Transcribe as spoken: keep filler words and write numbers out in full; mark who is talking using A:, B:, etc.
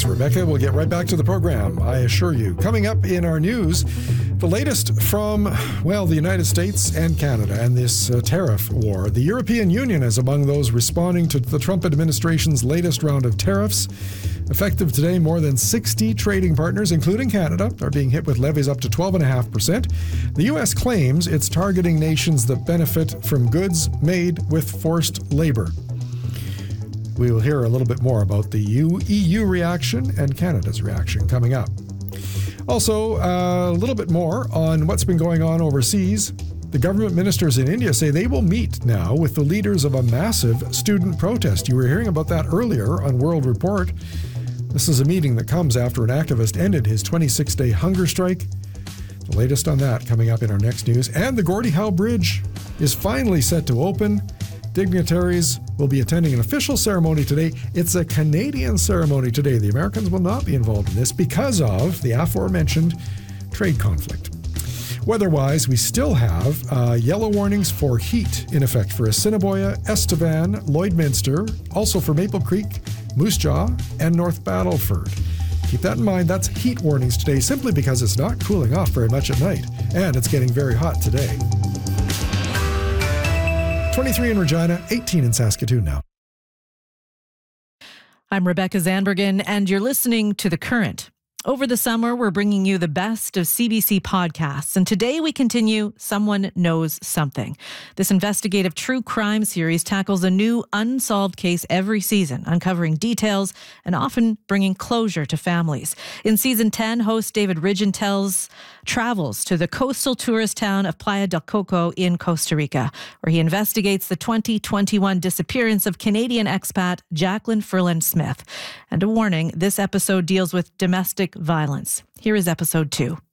A: Thanks, Rebecca. We'll get right back to the program, I assure you. Coming up in our news, the latest from, well, the United States and Canada and this uh, tariff war. The European Union is among those responding to the Trump administration's latest round of tariffs. Effective today, more than sixty trading partners, including Canada, are being hit with levies up to twelve point five percent. The U S claims it's targeting nations that benefit from goods made with forced labor. We will hear a little bit more about the E U reaction and Canada's reaction coming up. Also, uh, a little bit more on what's been going on overseas. The government ministers in India say they will meet now with the leaders of a massive student protest. You were hearing about that earlier on World Report. This is a meeting that comes after an activist ended his twenty-six day hunger strike. The latest on that coming up in our next news. And the Gordie Howe Bridge is finally set to open. Dignitaries will be attending an official ceremony today. It's a Canadian ceremony today. The Americans will not be involved in this because of the aforementioned trade conflict. Weather-wise, we still have uh, yellow warnings for heat in effect for Assiniboia, Estevan, Lloydminster, also for Maple Creek, Moose Jaw, and North Battleford. Keep that in mind. That's heat warnings today simply because it's not cooling off very much at night, and it's getting very hot today. twenty-three in Regina, eighteen in Saskatoon now.
B: I'm Rebecca Zandbergen, and you're listening to The Current. Over the summer, we're bringing you the best of C B C podcasts, and today we continue Someone Knows Something. This investigative true crime series tackles a new unsolved case every season, uncovering details and often bringing closure to families. In season ten, host David Ridgen tells travels to the coastal tourist town of Playa del Coco in Costa Rica, where he investigates the twenty twenty-one disappearance of Canadian expat Jacqueline Ferland Smith. And a warning, this episode deals with domestic violence. Here is episode two.